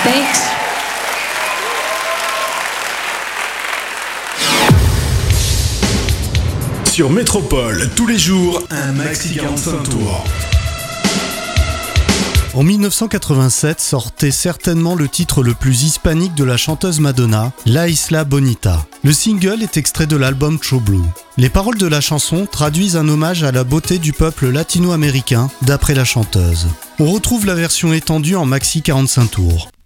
Thanks. Sur Métropole, tous les jours, un maxi 45 tours. En 1987 sortait certainement le titre le plus hispanique de la chanteuse Madonna, La Isla Bonita. Le single est extrait de l'album True Blue. Les paroles de la chanson traduisent un hommage à la beauté du peuple latino-américain, d'après la chanteuse. On retrouve la version étendue en maxi 45 tours.